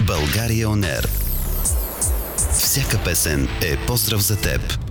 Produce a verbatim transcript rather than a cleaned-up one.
България On Air. Всяка песен е поздрав за теб.